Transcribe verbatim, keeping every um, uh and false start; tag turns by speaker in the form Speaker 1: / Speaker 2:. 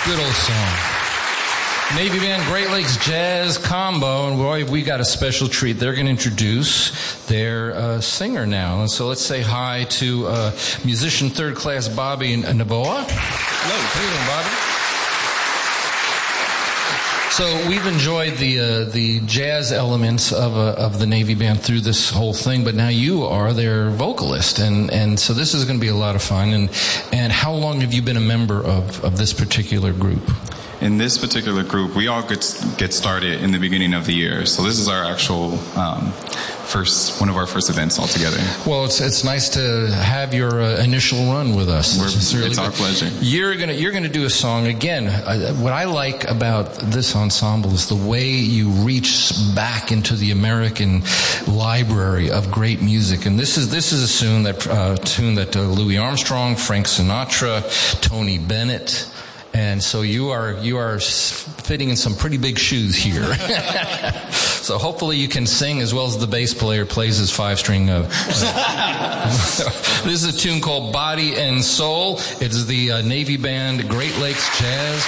Speaker 1: Good old song. Navy Band Great Lakes Jazz Combo, and boy, we got a special treat. They're going to introduce their uh, singer now. And so let's say hi to uh, musician third class Bobby Novoa. Hello, how you doing, Bobby? So we've enjoyed the uh, the jazz elements of uh, of the Navy Band through this whole thing, but now you are their vocalist, and, and so this is going to be a lot of fun. And and how long have you been a member of, of this particular group?
Speaker 2: In this particular group, we all get get started in the beginning of the year, so this is our actual um, first one of our first events altogether.
Speaker 1: Well, it's it's nice to have your uh, initial run with us.
Speaker 2: We're,
Speaker 1: it's really
Speaker 2: it's our
Speaker 1: good.
Speaker 2: pleasure.
Speaker 1: You're gonna you're gonna do a song again. Uh, what I like about this ensemble is the way you reach back into the American library of great music, and this is this is a tune that uh, tune that uh, Louis Armstrong, Frank Sinatra, Tony Bennett. And so you are you are fitting in some pretty big shoes here. So hopefully you can sing as well as the bass player plays his five-string. Uh, this is a tune called Body and Soul. It's the uh, Navy Band Great Lakes Jazz